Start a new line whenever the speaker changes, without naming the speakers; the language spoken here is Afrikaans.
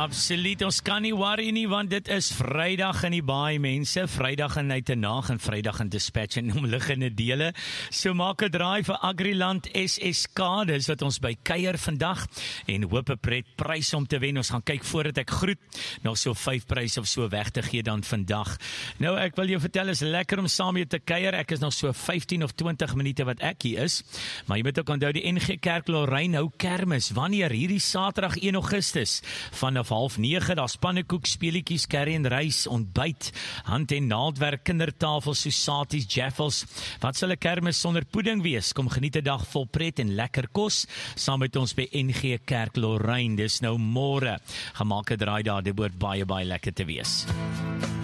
Absoluut, ons kan nie worry nie, want dit is Vrydag in die baai, mense. Vrydag in Uitenaag en Vrydag in Dispatch en omliggende dele. So maak 'n draai vir Agriland SSK, dis wat ons by kuier vandag. En hoop 'n pret prys om te wen. Ons gaan kyk voordat ek groet, nog so 5 pryse of so weg te gee dan vandag. Nou, ek wil jou vertel, is lekker om saam mee te kuier. Ek is nog so 15 of 20 minute wat ek hier is. Maar jy moet ook onthou, die NG Kerk Lorraine hou kermis. Wanneer? Hierdie Saterdag 1 Augustus. Vanaf 8:30, daar pannekoek, speelietjies, curry en rys, ontbyt, hand- en naaldwerk, kindertafels, sosaties, jaffels. Wat sal 'n kermis sonder pudding wees? Kom geniet 'n dag vol pret en lekker kos saam met ons by NG Kerk Lorraine. Dis nou môre. Gemaak 'n draai daar, dit behoort baie lekker te wees.